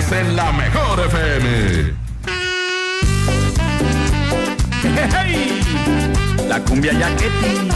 es en la Mejor FM. ¡Hey! La cumbia yaquetín.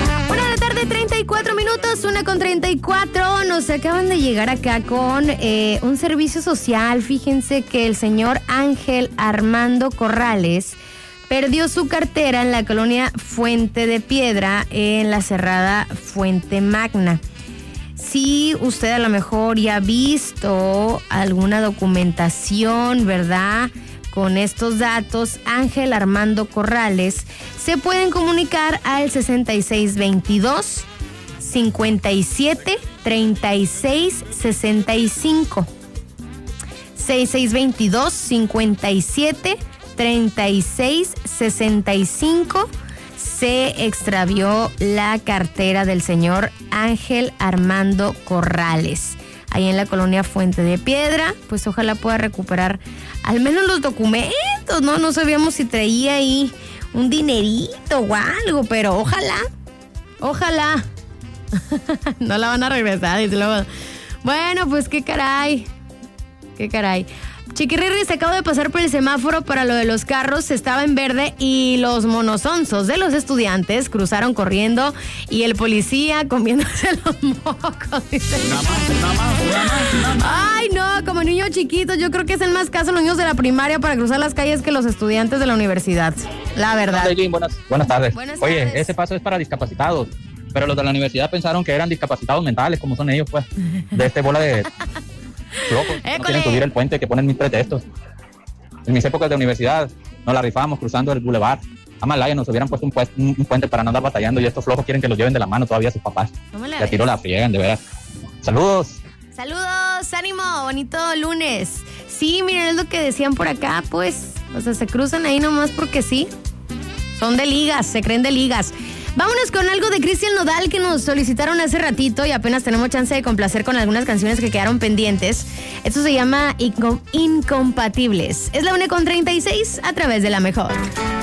34 minutos, 1:34. Nos acaban de llegar acá con un servicio social. Fíjense que el señor Ángel Armando Corrales perdió su cartera en la colonia Fuente de Piedra, en la cerrada Fuente Magna. Si usted a lo mejor ya ha visto alguna documentación, ¿verdad?, con estos datos, Ángel Armando Corrales, se pueden comunicar al 6622 57 36 65. 6622 57 36 65. Se extravió la cartera del señor Ángel Armando Corrales, ahí en la colonia Fuente de Piedra. Pues ojalá pueda recuperar al menos los documentos, ¿no? No sabíamos si traía ahí un dinerito o algo, pero ojalá. No la van a regresar. Y luego... Bueno, pues qué caray. Chiquirri, se acaba de pasar por el semáforo para lo de los carros, estaba en verde y los monosonzos de los estudiantes cruzaron corriendo y el policía comiéndose los mocos. Dice. Nada más. Ay, no, como niños chiquitos, yo creo que es el más caso los niños de la primaria para cruzar las calles que los estudiantes de la universidad, la verdad. Buenas tardes. Oye, ese paso es para discapacitados, pero los de la universidad pensaron que eran discapacitados mentales, como son ellos, pues, de este bola de... locos, no quieren subir el puente, que ponen mis pretextos. En mis épocas de universidad nos la rifábamos cruzando el boulevard. A Malaya nos hubieran puesto un puente para no andar batallando y estos flojos quieren que los lleven de la mano todavía a sus papás. Ya tiró la friegan, de veras. Saludos, ánimo, bonito lunes. Sí, miren, es lo que decían por acá, pues, o sea, se cruzan ahí nomás porque sí. Son de ligas, se creen de ligas. Vámonos con algo de Cristian Nodal que nos solicitaron hace ratito y apenas tenemos chance de complacer con algunas canciones que quedaron pendientes. Esto se llama Incompatibles. Es la 1:36 a través de La Mejor.